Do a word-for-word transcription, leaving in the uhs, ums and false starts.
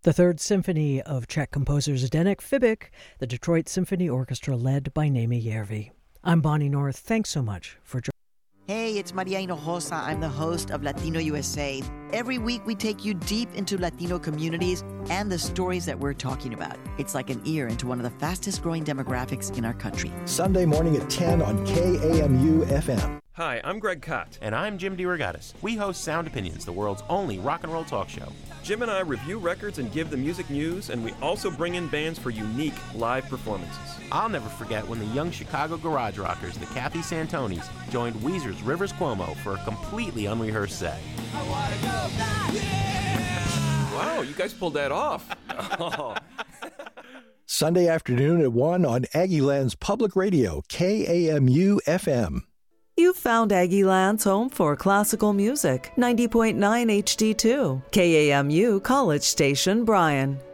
The Third Symphony of Czech composer Zdeněk Fibik, the Detroit Symphony Orchestra led by Naomi Järvi. I'm Bonnie North. Thanks so much for joining. Hey, it's Maria Hinojosa. I'm the host of Latino U S A. Every week we take you deep into Latino communities and the stories that we're talking about. It's like an ear into one of the fastest growing demographics in our country. Sunday morning at ten on K A M U F M. Hi, I'm Greg Kot. And I'm Jim DeRogatis. We host Sound Opinions, the world's only rock and roll talk show. Jim and I review records and give the music news, and we also bring in bands for unique live performances. I'll never forget when the young Chicago garage rockers, the Kathy Santonis, joined Weezer's Rivers Cuomo for a completely unrehearsed set. I wanna go back. Yeah! Wow, you guys pulled that off. Oh. Sunday afternoon at one on Aggieland's Public Radio, K A M U F M. You've found Aggieland's home for classical music, ninety point nine H D two, K A M U College Station, Bryan.